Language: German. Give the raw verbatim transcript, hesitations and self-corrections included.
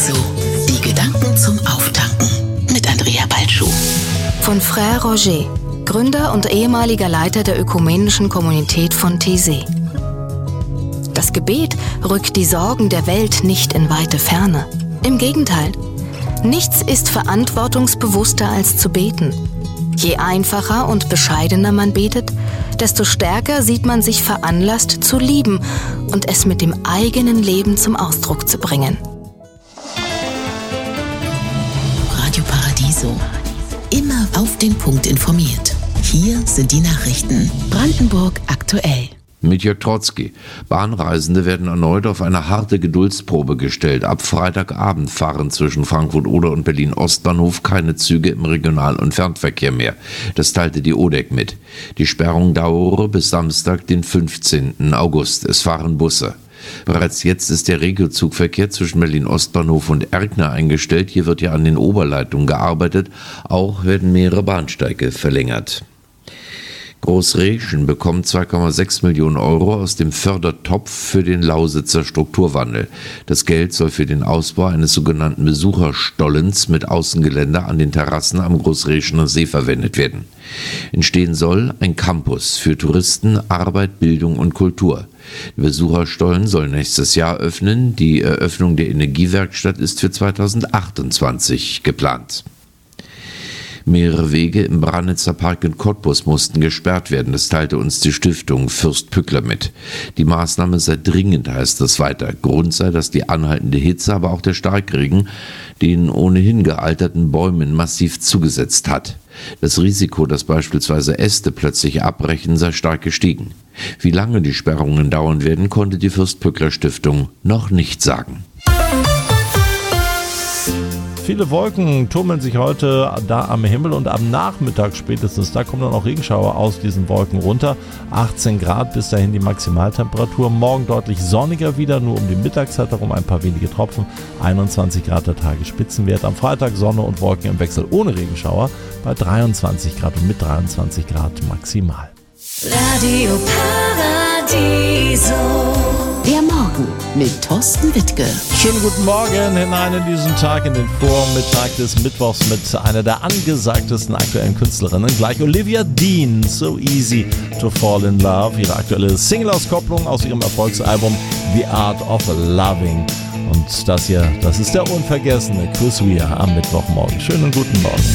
Paradiso. Die Gedanken zum Auftanken mit Andrea Balschuh. Von Frère Roger, Gründer und ehemaliger Leiter der ökumenischen Kommunität von Taizé. Das Gebet rückt die Sorgen der Welt nicht in weite Ferne. Im Gegenteil, nichts ist verantwortungsbewusster als zu beten. Je einfacher und bescheidener man betet, desto stärker sieht man sich veranlasst zu lieben und es mit dem eigenen Leben zum Ausdruck zu bringen. Radio Paradiso. Immer auf den Punkt informiert. Hier sind die Nachrichten. Brandenburg aktuell. Mit Jörg Trotzki. Bahnreisende werden erneut auf eine harte Geduldsprobe gestellt. Ab Freitagabend fahren zwischen Frankfurt-Oder und Berlin-Ostbahnhof keine Züge im Regional- und Fernverkehr mehr. Das teilte die O D E C mit. Die Sperrung dauere bis Samstag, den fünfzehnten August. Es fahren Busse. Bereits jetzt ist der Regiozugverkehr zwischen Berlin-Ostbahnhof und Erkner eingestellt. Hier wird ja an den Oberleitungen gearbeitet. Auch werden mehrere Bahnsteige verlängert. Großreschen bekommt zwei Komma sechs Millionen Euro aus dem Fördertopf für den Lausitzer Strukturwandel. Das Geld soll für den Ausbau eines sogenannten Besucherstollens mit Außengeländer an den Terrassen am Großreschener See verwendet werden. Entstehen soll ein Campus für Touristen, Arbeit, Bildung und Kultur. Der Besucherstollen soll nächstes Jahr öffnen. Die Eröffnung der Energiewerkstatt ist für zweitausendachtundzwanzig geplant. Mehrere Wege im Branitzer Park in Cottbus mussten gesperrt werden. Das teilte uns die Stiftung Fürst Pückler mit. Die Maßnahme sei dringend, heißt es weiter. Grund sei, dass die anhaltende Hitze, aber auch der Starkregen den ohnehin gealterten Bäumen massiv zugesetzt hat. Das Risiko, dass beispielsweise Äste plötzlich abbrechen, sei stark gestiegen. Wie lange die Sperrungen dauern werden, konnte die Fürst Pückler Stiftung noch nicht sagen. Viele Wolken tummeln sich heute da am Himmel und am Nachmittag spätestens, da kommen dann auch Regenschauer aus diesen Wolken runter. achtzehn Grad bis dahin die Maximaltemperatur. Morgen deutlich sonniger wieder, nur um die Mittagszeit herum ein paar wenige Tropfen. einundzwanzig Grad der Tagesspitzenwert. Am Freitag Sonne und Wolken im Wechsel ohne Regenschauer bei dreiundzwanzig Grad und mit dreiundzwanzig Grad maximal. Radio Paradiso. Der Morgen mit Thorsten Wittke. Schönen guten Morgen hinein in diesen Tag, in den Vormittag des Mittwochs mit einer der angesagtesten aktuellen Künstlerinnen. Gleich Olivia Dean, So Easy to Fall in Love. Ihre aktuelle Single-Auskopplung aus ihrem Erfolgsalbum The Art of Loving. Und das hier, das ist der unvergessene Chris Rea am Mittwochmorgen. Schönen guten Morgen.